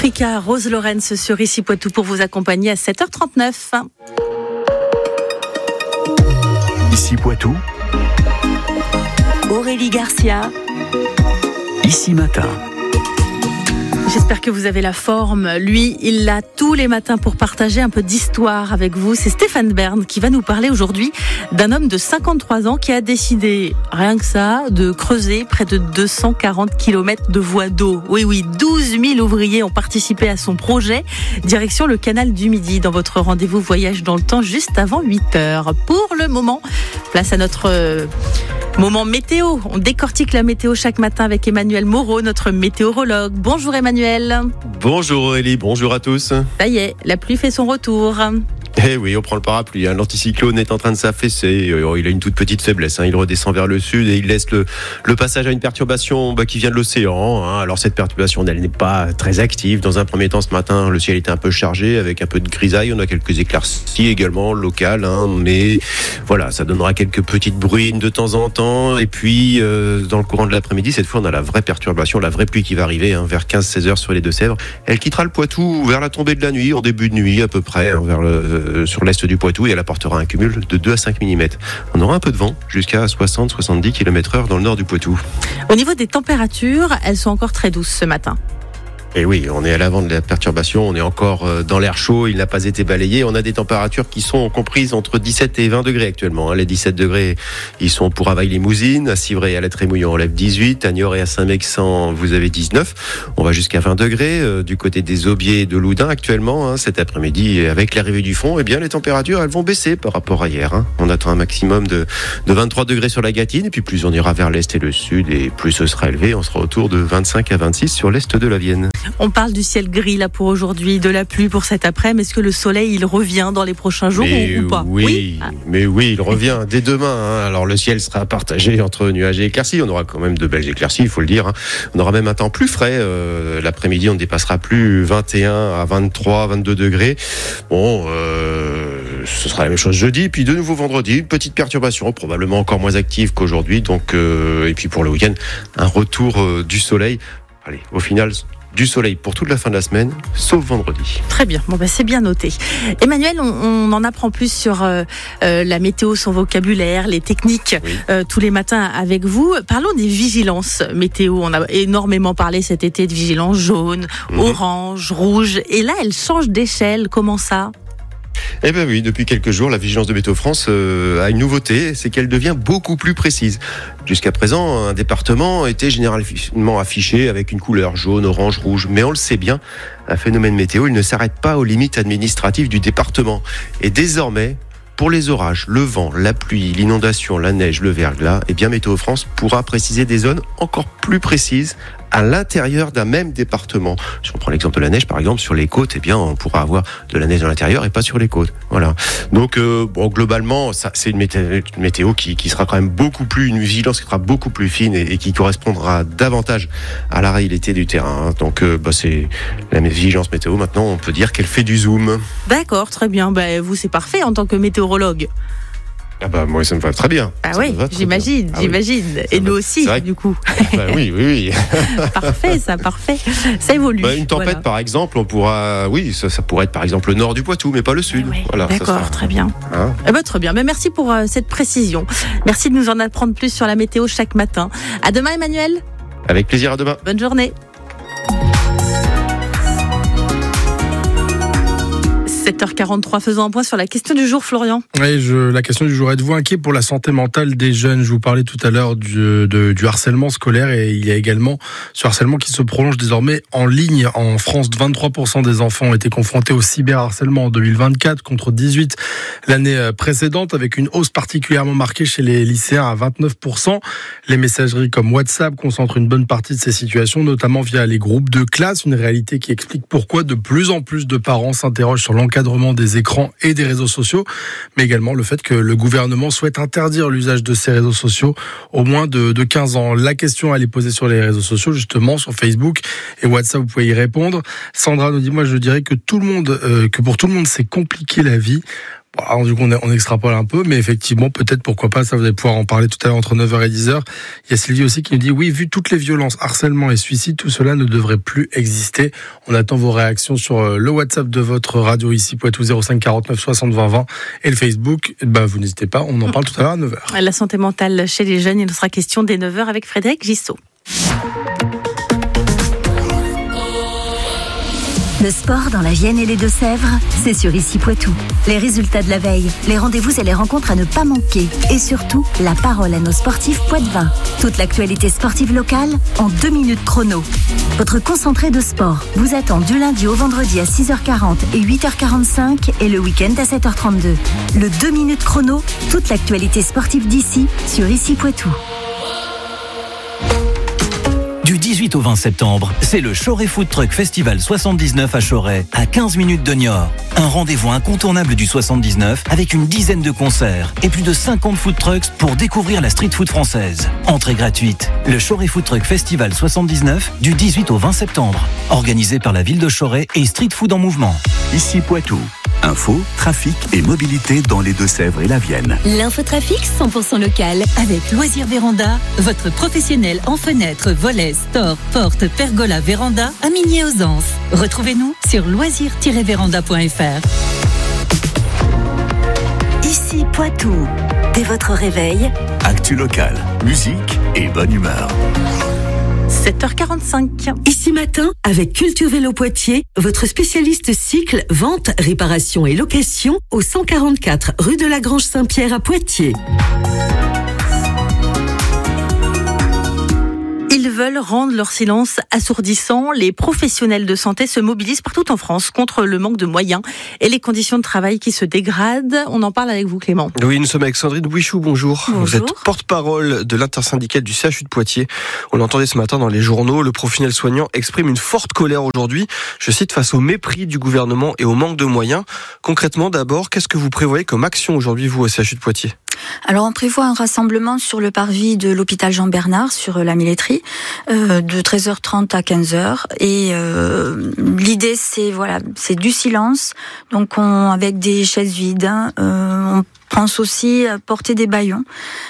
Africa, Rose Lawrence sur Ici Poitou pour vous accompagner à 7h39. Ici Poitou, Aurélie Garcia, Ici Matin. J'espère que vous avez la forme. Lui, il l'a tous les matins pour partager un peu d'histoire avec vous. C'est Stéphane Bern qui va nous parler aujourd'hui d'un homme de 53 ans qui a décidé, rien que ça, de creuser près de 240 km de voies d'eau. Oui, 12 000 ouvriers ont participé à son projet. Direction le canal du Midi dans votre rendez-vous voyage dans le temps juste avant 8h. Pour le moment, place à notre moment météo. On décortique la météo chaque matin avec Emmanuel Moreau, notre météorologue. Bonjour Emmanuel. Bonjour Aurélie, bonjour à tous. Ça y est, la pluie fait son retour. Eh oui, on prend le parapluie. L'anticyclone est en train de s'affaisser. Il a une toute petite faiblesse. Il redescend vers le sud et il laisse le passage à une perturbation qui vient de l'océan. Alors cette perturbation, elle n'est pas très active. Dans un premier temps, ce matin, le ciel était un peu chargé avec un peu de grisaille. On a quelques éclaircies également locales, mais voilà, ça donnera quelques petites bruines de temps en temps. Et puis, dans le courant de l'après-midi, cette fois, on a la vraie perturbation, la vraie pluie qui va arriver vers 15-16 heures sur les Deux-Sèvres. Elle quittera le Poitou vers la tombée de la nuit, en début de nuit à peu près, sur l'est du Poitou, et elle apportera un cumul de 2 à 5 mm. On aura un peu de vent jusqu'à 60-70 km/h dans le nord du Poitou. Au niveau des températures, elles sont encore très douces ce matin. Et oui, on est à l'avant de la perturbation, on est encore dans l'air chaud, il n'a pas été balayé. On a des températures qui sont comprises entre 17 et 20 degrés actuellement. Les 17 degrés, ils sont pour Availle-les-Mousines, à Civray et à La Trémouille, on lève 18, à Niort et à Saint-Mexan, vous avez 19. On va jusqu'à 20 degrés du côté des Aubiers et de Loudun actuellement. Cet après-midi, avec l'arrivée du fond, les températures, elles vont baisser par rapport à hier. On attend un maximum de 23 degrés sur la Gâtine, et puis plus on ira vers l'est et le sud, et plus ce sera élevé, on sera autour de 25 à 26 sur l'est de la Vienne. On parle du ciel gris là pour aujourd'hui, de la pluie pour cet après-midi. Est-ce que le soleil il revient dans les prochains jours ou pas? Oui, il revient dès demain. Alors le ciel sera partagé entre nuages et éclaircies. On aura quand même de belles éclaircies, il faut le dire. On aura même un temps plus frais. L'après-midi, on ne dépassera plus 21 à 23, 22 degrés. Ce sera la même chose jeudi, puis de nouveau vendredi, une petite perturbation, probablement encore moins active qu'aujourd'hui. Et puis pour le week-end, un retour du soleil. Allez, au final, du soleil pour toute la fin de la semaine, sauf vendredi. Très bien, c'est bien noté. Emmanuel, on en apprend plus sur la météo, son vocabulaire, les techniques, tous les matins avec vous. Parlons des vigilances météo. On a énormément parlé cet été de vigilance jaune, orange, rouge. Et là, elle change d'échelle. Comment ça ? Eh bien oui, depuis quelques jours, la vigilance de Météo France a une nouveauté, c'est qu'elle devient beaucoup plus précise. Jusqu'à présent, un département était généralement affiché avec une couleur jaune, orange, rouge. Mais on le sait bien, un phénomène météo, il ne s'arrête pas aux limites administratives du département. Et désormais, pour les orages, le vent, la pluie, l'inondation, la neige, le verglas, Météo France pourra préciser des zones encore plus précises à l'intérieur d'un même département. Si on prend l'exemple de la neige, par exemple, sur les côtes, on pourra avoir de la neige dans l'intérieur et pas sur les côtes. Voilà. Donc, globalement, ça, c'est une météo qui sera quand même une vigilance qui sera beaucoup plus fine et qui correspondra davantage à la réalité du terrain. Donc, c'est la vigilance météo. Maintenant, on peut dire qu'elle fait du zoom. D'accord, très bien. Vous, c'est parfait en tant que météorologue. Moi, ça me va très bien. J'imagine. Et nous aussi, du coup. Oui. Parfait. Ça évolue. Une tempête, par exemple, on pourra... Oui, ça pourrait être, par exemple, le nord du Poitou, mais pas le sud. Voilà, d'accord, très bien. Très bien. Mais merci pour cette précision. Merci de nous en apprendre plus sur la météo chaque matin. À demain, Emmanuel. Avec plaisir, à demain. Bonne journée. 7h43, faisons un point sur la question du jour, Florian. Oui, la question du jour, êtes-vous inquiet pour la santé mentale des jeunes ? Je vous parlais tout à l'heure du harcèlement scolaire, et il y a également ce harcèlement qui se prolonge désormais en ligne. En France, 23% des enfants ont été confrontés au cyberharcèlement en 2024 contre 18 l'année précédente, avec une hausse particulièrement marquée chez les lycéens à 29%. Les messageries comme WhatsApp concentrent une bonne partie de ces situations, notamment via les groupes de classe, une réalité qui explique pourquoi de plus en plus de parents s'interrogent sur l'encadrement des écrans et des réseaux sociaux, mais également le fait que le gouvernement souhaite interdire l'usage de ces réseaux sociaux au moins de 15 ans. La question, elle est posée sur les réseaux sociaux, justement, sur Facebook et WhatsApp, vous pouvez y répondre. Sandra nous dit, moi je dirais que pour tout le monde c'est compliqué la vie. Alors, du coup, on extrapole un peu, mais effectivement, peut-être, pourquoi pas, ça vous allez pouvoir en parler tout à l'heure entre 9h et 10h. Il y a Sylvie aussi qui nous dit, oui, vu toutes les violences, harcèlement et suicide, tout cela ne devrait plus exister. On attend vos réactions sur le WhatsApp de votre radio ici, Poitou 05 49 60 20 20 et le Facebook. Vous n'hésitez pas, on en parle tout à l'heure à 9h. La santé mentale chez les jeunes, il sera question dès 9h avec Frédéric Gissot. Le sport dans la Vienne et les Deux-Sèvres, c'est sur Ici Poitou. Les résultats de la veille, les rendez-vous et les rencontres à ne pas manquer. Et surtout, la parole à nos sportifs poitevins. Toute l'actualité sportive locale en 2 minutes chrono. Votre concentré de sport vous attend du lundi au vendredi à 6h40 et 8h45 et le week-end à 7h32. Le 2 minutes chrono, toute l'actualité sportive d'ici sur Ici Poitou. Du 18 au 20 septembre, c'est le Choret Food Truck Festival 79 à Choret, à 15 minutes de Niort. Un rendez-vous incontournable du 79 avec une dizaine de concerts et plus de 50 food trucks pour découvrir la street food française. Entrée gratuite. Le Choret Food Truck Festival 79 du 18 au 20 septembre. Organisé par la ville de Choret et Street Food en Mouvement. Ici Poitou. Info, trafic et mobilité dans les Deux-Sèvres et la Vienne. L'infotrafic 100% local avec Loisirs Véranda, votre professionnel en fenêtres, volets, stores, portes, pergola, véranda à Migné-aux-Anses. Retrouvez-nous sur loisirs-véranda.fr. Ici Poitou. Dès votre réveil, Actu locale, musique et bonne humeur. 7h45. Ici Matin, avec Culture Vélo Poitiers, votre spécialiste cycle, vente, réparation et location au 144 rue de la Grange Saint-Pierre à Poitiers. Ils veulent rendre leur silence assourdissant. Les professionnels de santé se mobilisent partout en France contre le manque de moyens et les conditions de travail qui se dégradent. On en parle avec vous, Clément. Oui, nous sommes avec Sandrine Bouichou, bonjour. Bonjour. Vous êtes porte-parole de l'intersyndicale du CHU de Poitiers. On l'entendait ce matin dans les journaux, le professionnel soignant exprime une forte colère aujourd'hui, je cite, face au mépris du gouvernement et au manque de moyens. Concrètement, d'abord, qu'est-ce que vous prévoyez comme action aujourd'hui, vous, au CHU de Poitiers ? Alors on prévoit un rassemblement sur le parvis de l'hôpital Jean-Bernard, sur la Milletterie, de 13h30 à 15h. Et l'idée, c'est du silence. Donc avec des chaises vides, on pense aussi à porter des bâillons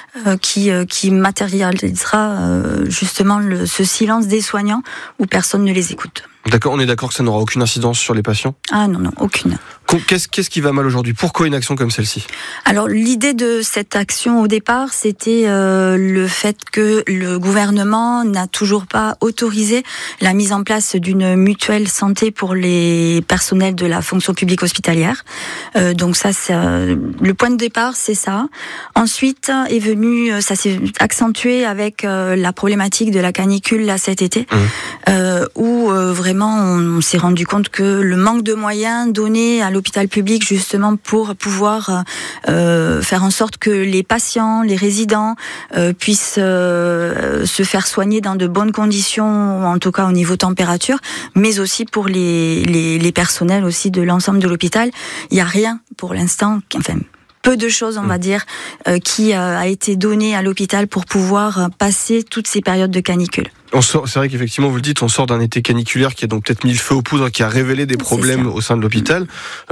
qui matérialisera justement ce silence des soignants où personne ne les écoute. D'accord, on est d'accord que ça n'aura aucune incidence sur les patients ? Ah non, aucune. Qu'est-ce qui va mal aujourd'hui ? Pourquoi une action comme celle-ci ? Alors l'idée de cette action au départ, c'était le fait que le gouvernement n'a toujours pas autorisé la mise en place d'une mutuelle santé pour les personnels de la fonction publique hospitalière. Donc ça, c'est, le point de départ, c'est ça. Ensuite est venu, ça s'est accentué avec la problématique de la canicule là cet été, où vraiment on s'est rendu compte que le manque de moyens donnés à l'hôpital public justement pour pouvoir faire en sorte que les patients, les résidents puissent se faire soigner dans de bonnes conditions, en tout cas au niveau température, mais aussi pour les personnels aussi de l'ensemble de l'hôpital. Il n'y a rien pour l'instant, enfin peu de choses, on va dire, qui a été donné à l'hôpital pour pouvoir passer toutes ces périodes de canicule. C'est vrai qu'effectivement, vous le dites, on sort d'un été caniculaire qui a donc peut-être mis le feu aux poudres, qui a révélé des problèmes au sein de l'hôpital.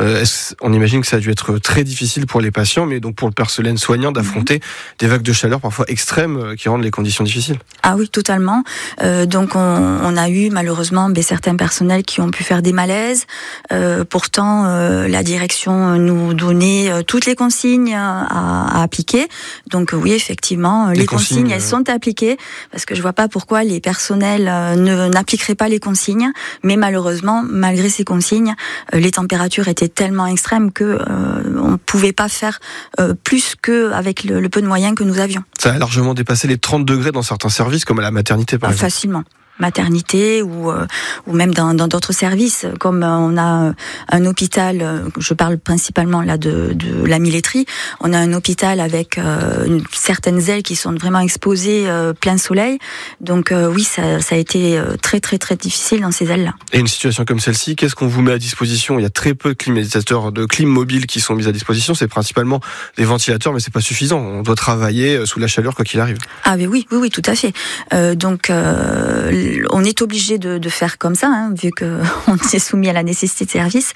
On imagine que ça a dû être très difficile pour les patients, mais donc pour le personnel soignant d'affronter des vagues de chaleur parfois extrêmes qui rendent les conditions difficiles. Ah oui, totalement. Donc on a eu malheureusement certains personnels qui ont pu faire des malaises. Pourtant, la direction nous donnait toutes les consignes à appliquer. Donc oui, effectivement, les consignes elles sont appliquées, parce que je vois pas pourquoi les personnel n'appliquerait pas les consignes, mais malheureusement, malgré ces consignes, les températures étaient tellement extrêmes que on ne pouvait pas faire plus qu'avec le peu de moyens que nous avions. Ça a largement dépassé les 30 degrés dans certains services, comme à la maternité par exemple. Facilement. Maternité ou même dans d'autres services, comme on a un hôpital, je parle principalement là de la Milletterie, on a un hôpital avec certaines ailes qui sont vraiment exposées plein soleil, donc oui, ça a été très très très difficile dans ces ailes-là. Et une situation comme celle-ci, qu'est-ce qu'on vous met à disposition ? Il y a très peu de climatisateurs, de clim mobiles qui sont mis à disposition, c'est principalement des ventilateurs, mais c'est pas suffisant, on doit travailler sous la chaleur quoi qu'il arrive. Ah mais oui, tout à fait. Donc on est obligé de faire comme ça, hein, vu qu'on est soumis à la nécessité de service.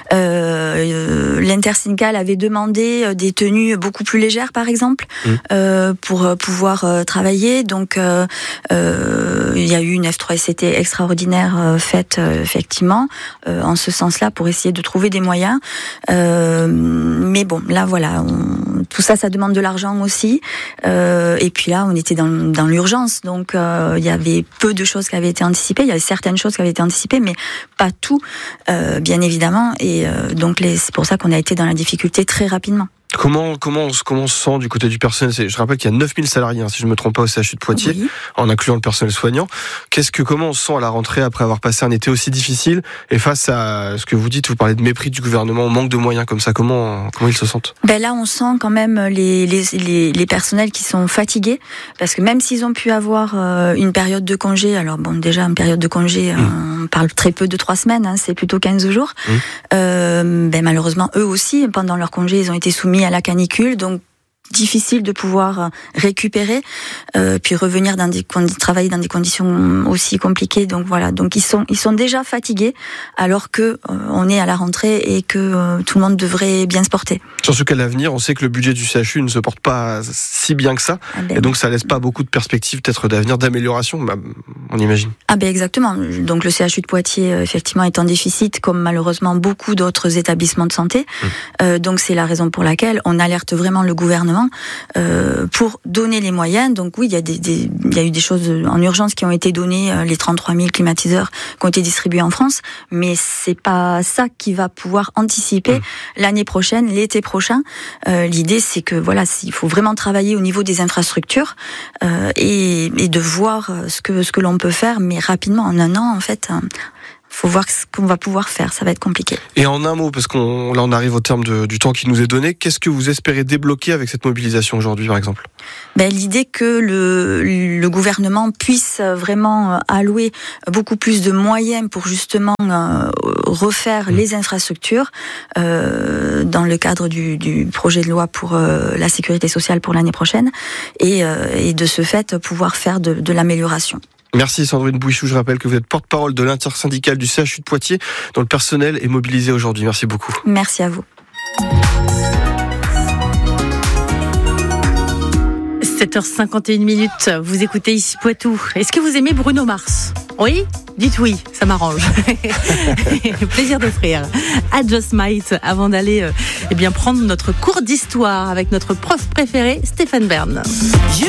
L'intersyndicale avait demandé des tenues beaucoup plus légères, par exemple, pour pouvoir travailler. Donc, il y a eu une F3SCT extraordinaire faite, effectivement, en ce sens-là, pour essayer de trouver des moyens. Mais bon, là, voilà, tout ça, ça demande de l'argent aussi. Et puis là, on était dans l'urgence, donc il y avait peu de choses qui avaient été anticipées. Il y avait certaines choses qui avaient été anticipées, mais pas tout, bien évidemment. Et donc, c'est pour ça qu'on a été dans la difficulté très rapidement. Comment on se sent du côté du personnel? Je rappelle qu'il y a 9000 salariés, si je ne me trompe pas, au CHU de Poitiers, oui, en incluant le personnel soignant. Comment on se sent à la rentrée après avoir passé un été aussi difficile? Et face à ce que vous dites, vous parlez de mépris du gouvernement, manque de moyens comme ça, comment ils se sentent? Là, on sent quand même les personnels qui sont fatigués, parce que même s'ils ont pu avoir une période de congé, alors bon, déjà une période de congé, on parle très peu de 3 semaines, c'est plutôt 15 jours. Malheureusement, eux aussi, pendant leur congé, ils ont été soumis à la canicule, donc difficile de pouvoir récupérer, puis revenir travailler dans des conditions aussi compliquées. Donc voilà, donc ils sont déjà fatigués, alors que on est à la rentrée et que tout le monde devrait bien se porter. Surtout qu'à l'avenir, on sait que le budget du CHU ne se porte pas si bien que ça, et donc ça laisse pas beaucoup de perspectives peut-être d'avenir, d'amélioration, on imagine. Exactement. Donc le CHU de Poitiers, effectivement, est en déficit, comme malheureusement beaucoup d'autres établissements de santé. Donc c'est la raison pour laquelle on alerte vraiment le gouvernement pour donner les moyens. Donc oui, il y a eu des choses en urgence qui ont été données, les 33 000 climatiseurs qui ont été distribués en France, mais c'est pas ça qui va pouvoir anticiper l'année prochaine, l'été prochain. L'idée, c'est que voilà, il faut vraiment travailler au niveau des infrastructures et de voir ce que l'on peut faire, mais rapidement, en un an, en fait. Faut voir ce qu'on va pouvoir faire, ça va être compliqué. Et en un mot, parce on arrive au terme du temps qui nous est donné, qu'est-ce que vous espérez débloquer avec cette mobilisation aujourd'hui, par exemple? L'idée que le gouvernement puisse vraiment allouer beaucoup plus de moyens pour justement refaire les infrastructures dans le cadre du projet de loi pour la sécurité sociale pour l'année prochaine, et de ce fait pouvoir faire de l'amélioration. Merci Sandrine Bouichou, je rappelle que vous êtes porte-parole de l'intersyndicale du CHU de Poitiers, dont le personnel est mobilisé aujourd'hui. Merci beaucoup. Merci à vous. 7h51, vous écoutez ici Poitou. Est-ce que vous aimez Bruno Mars? Oui? Dites oui, ça m'arrange. Plaisir d'offrir. I Just Might, avant d'aller prendre notre cours d'histoire avec notre prof préféré, Stéphane Bern.